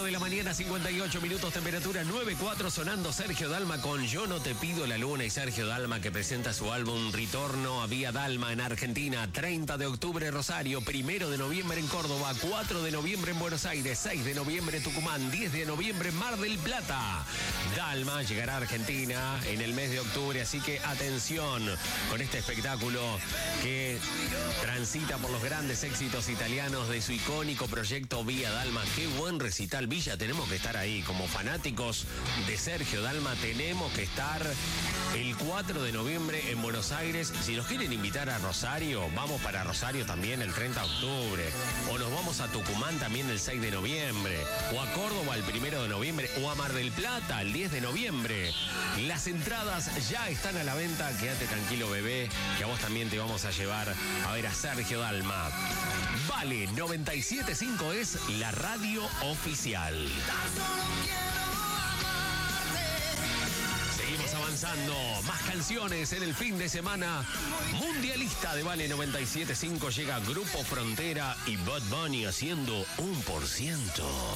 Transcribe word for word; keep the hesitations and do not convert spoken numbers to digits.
de la mañana, cincuenta y ocho minutos, temperatura nueve cuatro, sonando Sergio Dalma con Yo no te pido la luna. Y Sergio Dalma, que presenta su álbum Ritorno a Vía Dalma en Argentina, treinta de octubre Rosario, primero de noviembre en Córdoba, cuatro de noviembre en Buenos Aires, seis de noviembre Tucumán, diez de noviembre Mar del Plata. Dalma llegará a Argentina en el mes de octubre, así que atención con este espectáculo que transita por los grandes éxitos italianos de su icónico proyecto Vía Dalma. Qué buen recital, Villa, tenemos que estar ahí. Como fanáticos de Sergio Dalma tenemos que estar el cuatro de noviembre en Buenos Aires. Si nos quieren invitar a Rosario, vamos para Rosario también el treinta de octubre. O nos vamos a Tucumán también el seis de noviembre. O a Córdoba el primero de noviembre. O a Mar del Plata el diez de noviembre. Las entradas ya están a la venta. Quédate tranquilo, bebé, que a vos también te vamos a llevar a ver a Sergio Dalma. Vale, noventa y siete punto cinco es la radio oficial. Seguimos avanzando. Más canciones en el fin de semana mundialista de Vale noventa y siete punto cinco. Llega Grupo Frontera y Bad Bunny haciendo un por ciento.